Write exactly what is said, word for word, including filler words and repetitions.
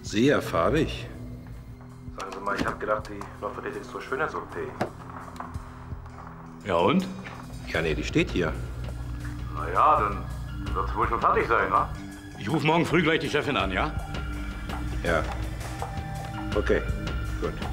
Sehr farbig. Sagen Sie mal, ich habe gedacht, die läuft für dich zur Schönheits-O P. Ja und? Ja, nee, die steht hier. Na ja, dann wird es wohl schon fertig sein, wa? Ich rufe morgen früh gleich die Chefin an, ja? Ja. Okay, gut.